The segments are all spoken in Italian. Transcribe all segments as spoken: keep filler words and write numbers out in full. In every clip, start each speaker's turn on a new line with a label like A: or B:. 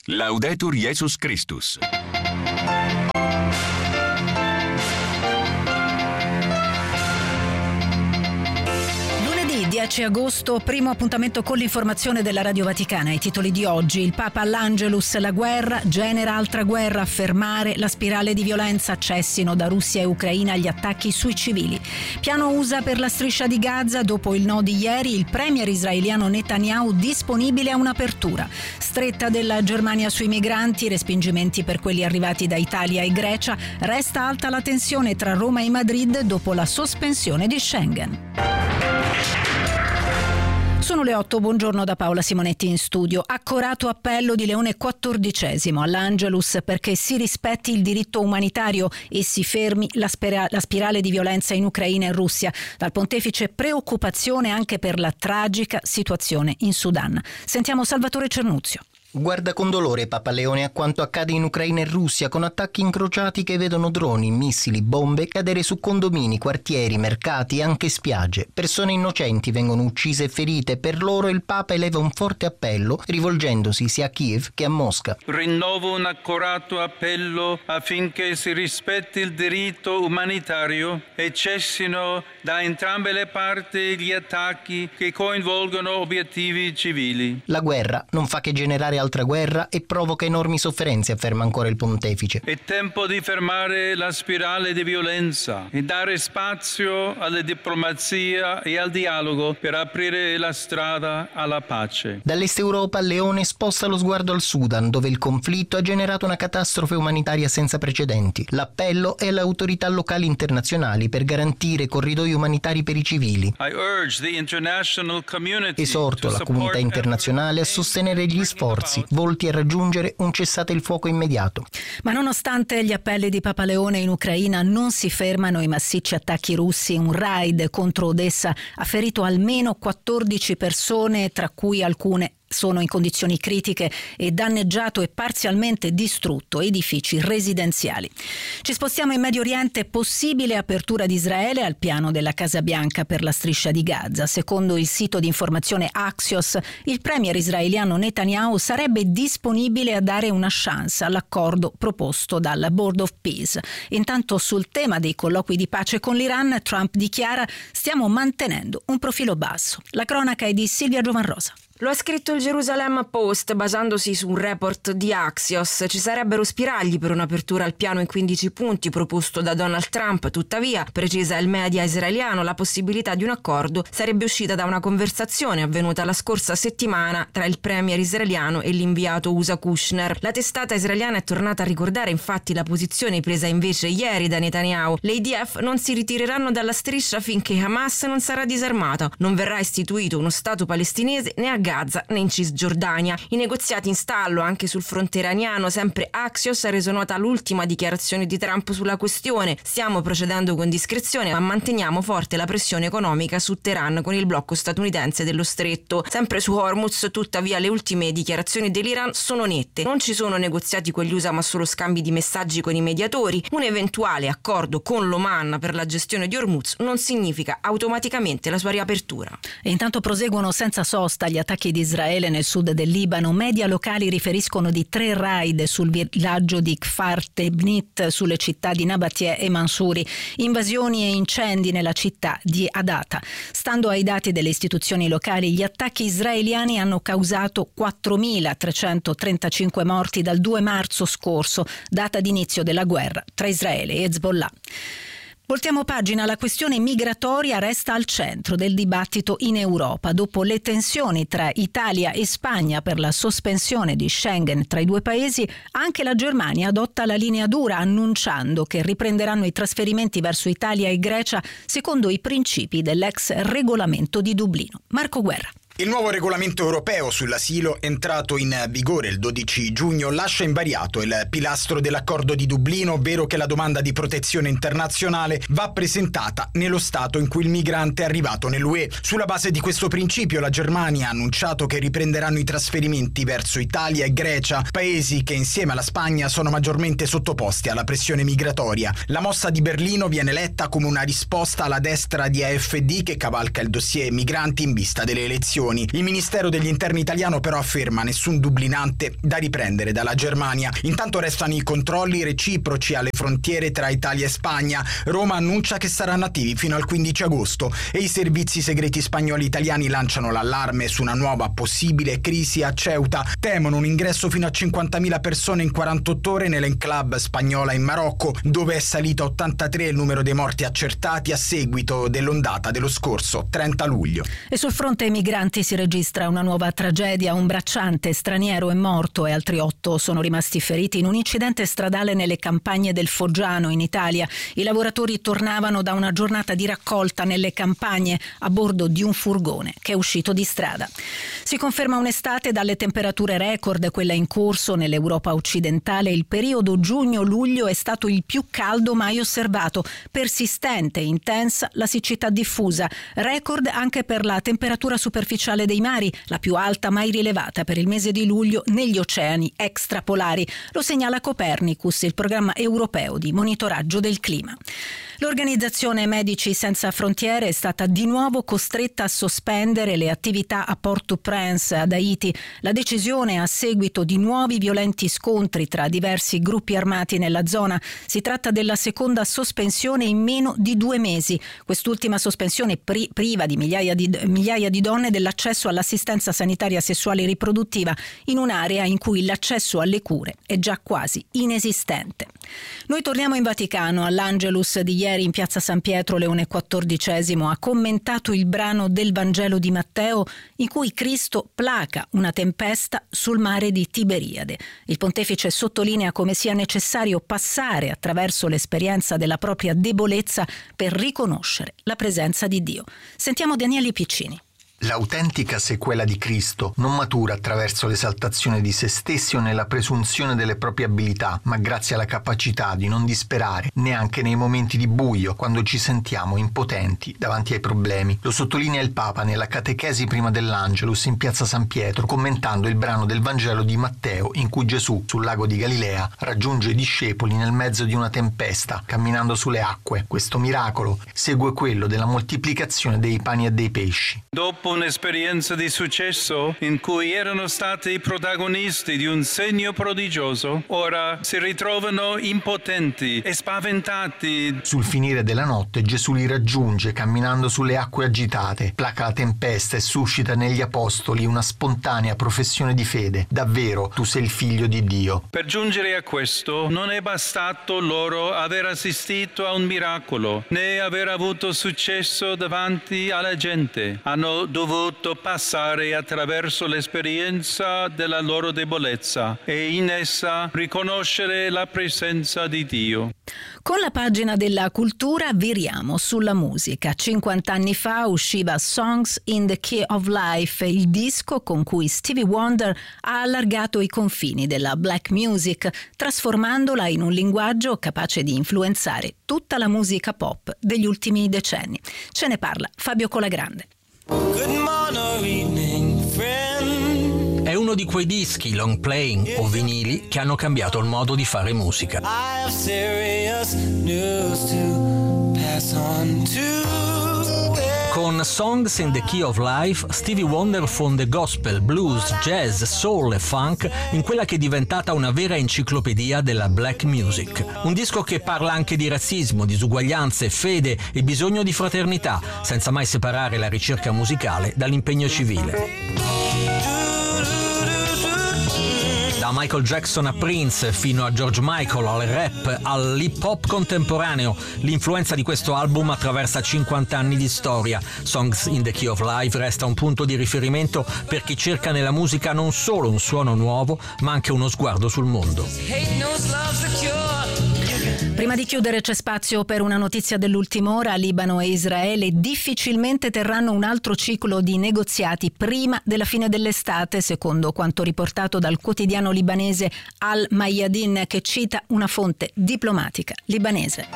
A: Laudetur Jesus Christus.
B: dieci agosto, primo appuntamento con l'informazione della Radio Vaticana. I titoli di oggi: il Papa all'Angelus, la guerra genera altra guerra, fermare la spirale di violenza, cessino da Russia e Ucraina gli attacchi sui civili. Piano U S A per la striscia di Gaza, dopo il no di ieri, il premier israeliano Netanyahu disponibile a un'apertura. Stretta della Germania sui migranti, respingimenti per quelli arrivati da Italia e Grecia, resta alta la tensione tra Roma e Madrid dopo la sospensione di Schengen. Sono le otto, buongiorno da Paola Simonetti in studio. Accorato appello di Leone quattordicesimo all'Angelus perché si rispetti il diritto umanitario e si fermi la, spera- la spirale di violenza in Ucraina e Russia. Dal pontefice preoccupazione anche per la tragica situazione in Sudan. Sentiamo Salvatore Cernuzio.
C: Guarda con dolore Papa Leone a quanto accade in Ucraina e Russia, con attacchi incrociati che vedono droni, missili, bombe cadere su condomini, quartieri, mercati e anche spiagge. Persone innocenti vengono uccise e ferite. Per loro il Papa eleva un forte appello rivolgendosi sia a Kiev che a Mosca.
D: Rinnovo un accorato appello affinché si rispetti il diritto umanitario e cessino da entrambe le parti gli attacchi che coinvolgono obiettivi civili.
C: La guerra non fa che generare altra guerra e provoca enormi sofferenze, afferma ancora il pontefice.
D: È tempo di fermare la spirale di violenza e dare spazio alla diplomazia e al dialogo per aprire la strada alla pace.
C: Dall'Est Europa Leone sposta lo sguardo al Sudan, dove il conflitto ha generato una catastrofe umanitaria senza precedenti. L'appello è alle autorità locali internazionali per garantire corridoi umanitari per i civili. Esorto la comunità internazionale a sostenere gli sforzi volti a raggiungere un cessate il fuoco immediato.
B: Ma nonostante gli appelli di Papa Leone, in Ucraina non si fermano i massicci attacchi russi. Un raid contro Odessa ha ferito almeno quattordici persone, tra cui alcune sono in condizioni critiche, e danneggiato e parzialmente distrutto edifici residenziali. Ci spostiamo in Medio Oriente. Possibile apertura di Israele al piano della Casa Bianca per la striscia di Gaza. Secondo il sito di informazione Axios, il premier israeliano Netanyahu sarebbe disponibile a dare una chance all'accordo proposto dal Board of Peace. Intanto, sul tema dei colloqui di pace con l'Iran, Trump dichiara: stiamo mantenendo un profilo basso. La cronaca è di Silvia Giovanrosa.
E: Lo ha scritto il Jerusalem Post basandosi su un report di Axios. Ci sarebbero spiragli per un'apertura al piano in quindici punti proposto da Donald Trump. Tuttavia, precisa il media israeliano, la possibilità di un accordo sarebbe uscita da una conversazione avvenuta la scorsa settimana tra il premier israeliano e l'inviato U S A Kushner. La testata israeliana è tornata a ricordare infatti la posizione presa invece ieri da Netanyahu. Le I D F non si ritireranno dalla striscia finché Hamas non sarà disarmata. Non verrà istituito uno Stato palestinese né a Gaza né in Cisgiordania. I negoziati in stallo anche sul fronte iraniano. Sempre Axios ha reso nota l'ultima dichiarazione di Trump sulla questione: stiamo procedendo con discrezione ma manteniamo forte la pressione economica su Teheran con il blocco statunitense dello stretto. Sempre su Hormuz, tuttavia, le ultime dichiarazioni dell'Iran sono nette: non ci sono negoziati con gli U S A ma solo scambi di messaggi con i mediatori. Un eventuale accordo con l'Oman per la gestione di Hormuz non significa automaticamente la sua riapertura.
B: E intanto proseguono senza sosta gli attacchi di Israele nel sud del Libano. Media locali riferiscono di tre raid sul villaggio di Kfar Tebnit, sulle città di Nabatie e Mansuri, invasioni e incendi nella città di Adata. Stando ai dati delle istituzioni locali, gli attacchi israeliani hanno causato quattromilatrecentotrentacinque morti dal due marzo scorso, data d'inizio della guerra tra Israele e Hezbollah. Voltiamo pagina. La questione migratoria resta al centro del dibattito in Europa. Dopo le tensioni tra Italia e Spagna per la sospensione di Schengen tra i due paesi, anche la Germania adotta la linea dura, annunciando che riprenderanno i trasferimenti verso Italia e Grecia secondo i principi dell'ex regolamento di Dublino. Marco Guerra.
F: Il nuovo regolamento europeo sull'asilo, entrato in vigore il dodici giugno, lascia invariato il pilastro dell'accordo di Dublino, ovvero che la domanda di protezione internazionale va presentata nello stato in cui il migrante è arrivato nell'U E. Sulla base di questo principio, la Germania ha annunciato che riprenderanno i trasferimenti verso Italia e Grecia, paesi che insieme alla Spagna sono maggiormente sottoposti alla pressione migratoria. La mossa di Berlino viene letta come una risposta alla destra di A F D che cavalca il dossier migranti in vista delle elezioni. detenzioni. Il Ministero degli Interni italiano però afferma nessun dublinante da riprendere dalla Germania. Intanto restano i controlli reciproci alle frontiere tra Italia e Spagna. Roma annuncia che saranno attivi fino al quindici agosto e i servizi segreti spagnoli e italiani lanciano l'allarme su una nuova possibile crisi a Ceuta. Temono un ingresso fino a cinquantamila persone in quarantotto ore nell'enclave spagnola in Marocco, dove è salito a ottantatré il numero dei morti accertati a seguito dell'ondata dello scorso trenta luglio.
B: E sul fronte migranti si registra una nuova tragedia. Un bracciante straniero è morto e altri otto sono rimasti feriti in un incidente stradale nelle campagne del Foggiano in Italia. I lavoratori tornavano da una giornata di raccolta nelle campagne a bordo di un furgone che è uscito di strada. Si conferma un'estate dalle temperature record, quella in corso nell'Europa occidentale. Il periodo giugno-luglio è stato il più caldo mai osservato. Persistente e intensa la siccità diffusa. Record anche per la temperatura superficiale dei mari, la più alta mai rilevata per il mese di luglio negli oceani extrapolari. Lo segnala Copernicus, il programma europeo di monitoraggio del clima. L'organizzazione Medici Senza Frontiere è stata di nuovo costretta a sospendere le attività a Port-au-Prince, ad Haiti. La decisione a seguito di nuovi violenti scontri tra diversi gruppi armati nella zona. Si tratta della seconda sospensione in meno di due mesi. Quest'ultima sospensione pri- priva di migliaia, di migliaia di donne dell'accesso all'assistenza sanitaria sessuale e riproduttiva in un'area in cui l'accesso alle cure è già quasi inesistente. Noi torniamo in Vaticano. All'Angelus di ieri in piazza San Pietro Leone quattordicesimo ha commentato il brano del Vangelo di Matteo in cui Cristo placa una tempesta sul mare di Tiberiade. Il pontefice sottolinea come sia necessario passare attraverso l'esperienza della propria debolezza per riconoscere la presenza di Dio. Sentiamo Daniele Piccini.
C: L'autentica sequela di Cristo non matura attraverso l'esaltazione di se stessi o nella presunzione delle proprie abilità, ma grazie alla capacità di non disperare neanche nei momenti di buio, quando ci sentiamo impotenti davanti ai problemi. Lo sottolinea il Papa nella catechesi prima dell'Angelus in piazza San Pietro, commentando il brano del Vangelo di Matteo in cui Gesù, sul lago di Galilea, raggiunge i discepoli nel mezzo di una tempesta, camminando sulle acque. Questo miracolo segue quello della moltiplicazione dei pani e dei pesci.
D: Dopo un'esperienza di successo in cui erano stati i protagonisti di un segno prodigioso, ora si ritrovano impotenti e spaventati.
C: Sul finire della notte Gesù li raggiunge camminando sulle acque agitate, placa la tempesta e suscita negli apostoli una spontanea professione di fede. Davvero, tu sei il figlio di Dio.
D: Per giungere a questo non è bastato loro aver assistito a un miracolo, né aver avuto successo davanti alla gente. Hanno dovuto passare attraverso l'esperienza della loro debolezza e in essa riconoscere la presenza di Dio.
B: Con la pagina della cultura viriamo sulla musica. cinquanta anni fa usciva Songs in the Key of Life, il disco con cui Stevie Wonder ha allargato i confini della black music, trasformandola in un linguaggio capace di influenzare tutta la musica pop degli ultimi decenni. Ce ne parla Fabio Colagrande.
G: Good morning, evening, friend.
H: È uno di quei dischi, long playing o vinili che hanno cambiato il modo di fare musica.
G: I have serious news to pass on to.
H: Con Songs in the Key of Life, Stevie Wonder fonde gospel, blues, jazz, soul e funk in quella che è diventata una vera enciclopedia della black music. Un disco che parla anche di razzismo, disuguaglianze, fede e bisogno di fraternità, senza mai separare la ricerca musicale dall'impegno civile. Da Michael Jackson a Prince, fino a George Michael, al rap, all'hip hop contemporaneo, l'influenza di questo album attraversa cinquanta anni di storia. Songs in the Key of Life resta un punto di riferimento per chi cerca nella musica non solo un suono nuovo, ma anche uno sguardo sul mondo.
B: Prima di chiudere c'è spazio per una notizia dell'ultima ora. Libano e Israele difficilmente terranno un altro ciclo di negoziati prima della fine dell'estate, secondo quanto riportato dal quotidiano libanese Al Mayadin, che cita una fonte diplomatica libanese.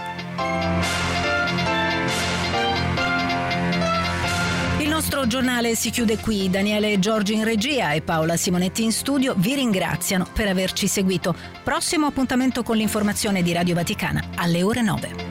B: Il nostro giornale si chiude qui. Daniele Giorgi in regia e Paola Simonetti in studio vi ringraziano per averci seguito. Prossimo appuntamento con l'informazione di Radio Vaticana alle ore nove.